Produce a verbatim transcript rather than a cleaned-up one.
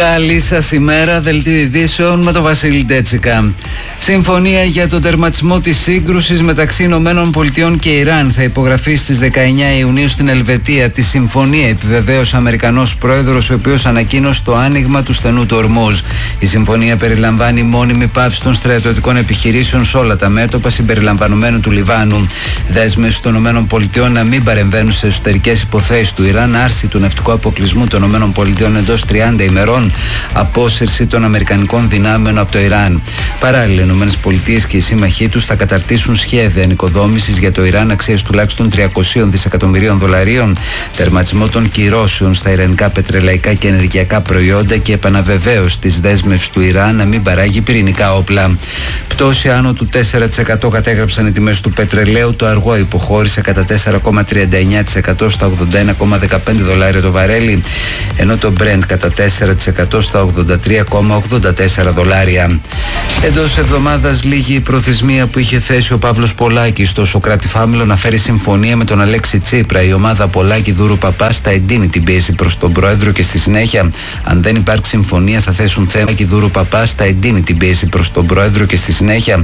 Καλή σας ημέρα, δελτίο ειδήσεων με τον Βασίλη Ντέτσικα. Συμφωνία για τον τερματισμό της σύγκρουσης μεταξύ Ηνωμένων Πολιτειών και Ιράν θα υπογραφεί στις δεκαεννιά Ιουνίου στην Ελβετία. Τη συμφωνία επιβεβαίωσε ο Αμερικανός πρόεδρος, ο οποίος ανακοίνωσε το άνοιγμα του στενού του Ορμούζ. Η συμφωνία περιλαμβάνει μόνιμη πάυση των στρατιωτικών επιχειρήσεων σε όλα τα μέτωπα, συμπεριλαμβανομένου του Λιβάνου. Δέσμευση των Ηνωμένων Πολιτειών να μην παρεμβαίνουν σε εσωτερικές υποθέσεις του Ιράν, άρση του ναυτικού αποκλεισμού των Ηνωμένων Πολιτειών εντός τριάντα ημερών, απόσυρση των Αμερικανικών δυνάμεων από το Ιράν. Παράλληλα, οι Ηνωμένες Πολιτείες και οι σύμμαχοί τους θα καταρτήσουν σχέδια ανοικοδόμησης για το Ιράν αξίας τουλάχιστον τριακόσια δισεκατομμυρίων δολαρίων, τερματισμό των κυρώσεων στα ιρανικά πετρελαϊκά και ενεργειακά προϊόντα και επαναβεβαίωση της δέσμευσης του Ιράν να μην παράγει πυρηνικά όπλα. Πτώση άνω του τέσσερα τοις εκατό κατέγραψαν οι τιμές του πετρελαίου. Το αργό υποχώρησε κατά τέσσερα κόμμα τριάντα εννιά τοις εκατό στα ογδόντα ένα κόμμα δεκαπέντε δολάρια το βαρέλι, ενώ το Brent κατά τέσσερα τοις εκατό στα ογδόντα τρία κόμμα ογδόντα τέσσερα δολάρια. Εντός εβδομάδας λήγει η προθεσμία που είχε θέσει ο Παύλος Πολάκης στο Σωκράτη Φάμιλο να φέρει συμφωνία με τον Αλέξη Τσίπρα. Η ομάδα Πολάκη Δούρου Παπάς θα εντείνει την πίεση προς τον πρόεδρο και στη συνέχεια, αν δεν υπάρξει συμφωνία, θα θέσουν θέμα. Η Δούρου Παπάς θα εντείνει την πίεση προς τον πρόεδρο και στη συνέχεια